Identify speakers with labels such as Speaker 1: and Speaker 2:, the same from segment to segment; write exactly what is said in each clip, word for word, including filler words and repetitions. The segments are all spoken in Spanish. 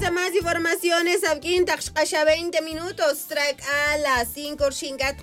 Speaker 1: Para más informaciones, aquí en Taxcasha veinte minutos, track a las cinco Shingat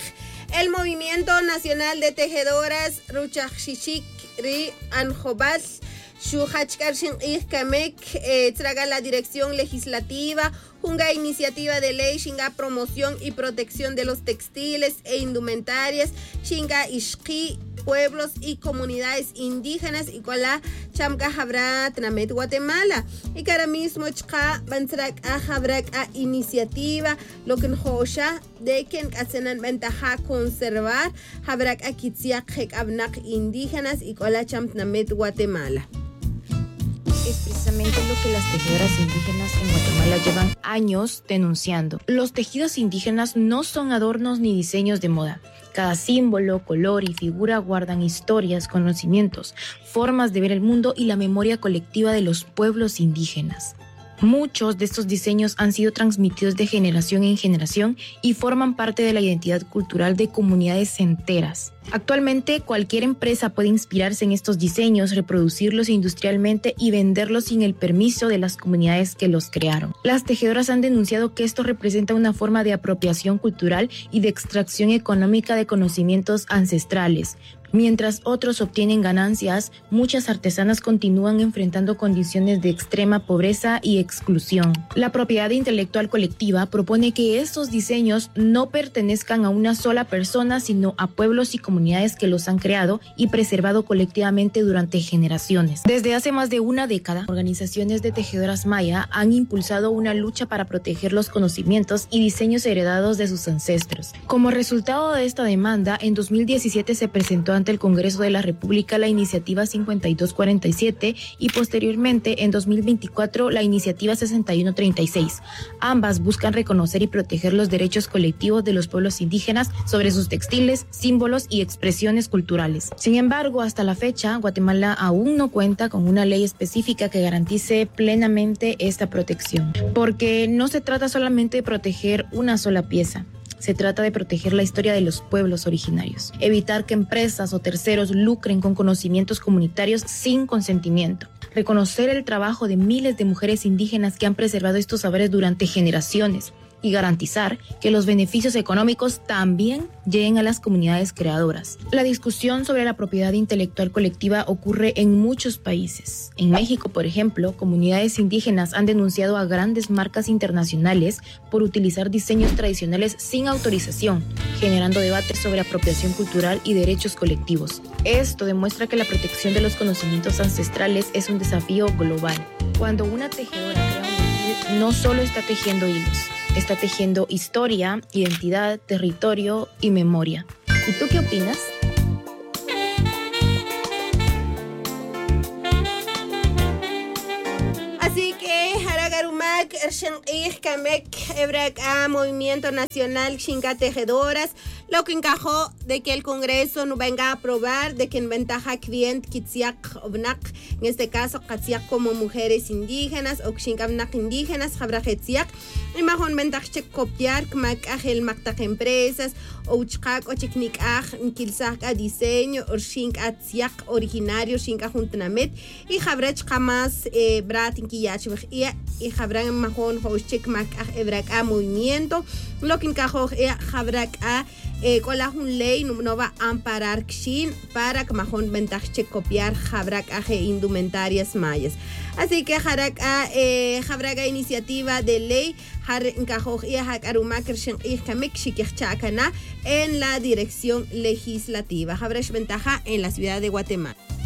Speaker 1: el Movimiento Nacional de Tejedoras Ruchachishik Ri Anjobal Shuhachkar Shin Kamek traga la dirección legislativa una iniciativa de ley Shinga promoción y protección de los textiles e indumentarias Shinga Ishki pueblos y comunidades indígenas y con la chamka habra Tnamet Guatemala y que ahora mismo chka bantrak a habrak a iniciativa lo que hosha de que hacen ventaja conservar habrak a kitziak hek abnak indígenas y con la cham Tnamet Guatemala.
Speaker 2: Es precisamente lo que las tejedoras indígenas en Guatemala llevan años denunciando. Los tejidos indígenas no son adornos ni diseños de moda. Cada símbolo, color y figura guardan historias, conocimientos, formas de ver el mundo y la memoria colectiva de los pueblos indígenas. Muchos de estos diseños han sido transmitidos de generación en generación y forman parte de la identidad cultural de comunidades enteras. Actualmente, cualquier empresa puede inspirarse en estos diseños, reproducirlos industrialmente y venderlos sin el permiso de las comunidades que los crearon. Las tejedoras han denunciado que esto representa una forma de apropiación cultural y de extracción económica de conocimientos ancestrales. Mientras otros obtienen ganancias, muchas artesanas continúan enfrentando condiciones de extrema pobreza y exclusión. La propiedad intelectual colectiva propone que estos diseños no pertenezcan a una sola persona, sino a pueblos y comunidades que los han creado y preservado colectivamente durante generaciones. Desde hace más de una década, organizaciones de tejedoras maya han impulsado una lucha para proteger los conocimientos y diseños heredados de sus ancestros. Como resultado de esta demanda, en dos mil diecisiete se presentó ante el Congreso de la República la iniciativa cincuenta y dos cuarenta y siete y posteriormente en dos mil veinticuatro la iniciativa sesenta y uno treinta y seis. Ambas buscan reconocer y proteger los derechos colectivos de los pueblos indígenas sobre sus textiles, símbolos y expresiones culturales. Sin embargo, hasta la fecha, Guatemala aún no cuenta con una ley específica que garantice plenamente esta protección, porque no se trata solamente de proteger una sola pieza. Se trata de proteger la historia de los pueblos originarios, evitar que empresas o terceros lucren con conocimientos comunitarios sin consentimiento, reconocer el trabajo de miles de mujeres indígenas que han preservado estos saberes durante generaciones y garantizar que los beneficios económicos también lleguen a las comunidades creadoras. La discusión sobre la propiedad intelectual colectiva ocurre en muchos países. En México, por ejemplo, comunidades indígenas han denunciado a grandes marcas internacionales por utilizar diseños tradicionales sin autorización, generando debates sobre apropiación cultural y derechos colectivos. Esto demuestra que la protección de los conocimientos ancestrales es un desafío global. Cuando una tejedora crea un tejido, no solo está tejiendo hilos, está tejiendo historia, identidad, territorio y memoria. ¿Y tú qué opinas?
Speaker 1: Así que Haragarumak, Ershen Kamek, Ebrak a Movimiento Nacional Xinca Tejedoras, lo que encajó de que el Congreso no venga a aprobar de que en ventaja client Kitsiak Obnak, en este caso Katsiak como mujeres indígenas o Xinkamnak indígenas, Habrajetsiak, y mahon ventaja copiar Kmak Agel Maktak empresas o Uchkak o Chiknik Aj, Kilsak a diseño o Xink Atsiak originario Xinka Juntnamet y Habrech Kamas Brat Inkiyachwich y Habran mahon Hoschek Mak Ebrak a movimiento, lo que encajó Habrak a Eh, con la ley no, no va a amparar Kshin para que mahon ventaje copiar Habrak aje indumentarias mayas. Así que Habrak a eh, Habrak a iniciativa de ley har encajó y hak arumaker shen y kamek shikechakana en la dirección legislativa. Habrak ventaja en la ciudad de Guatemala.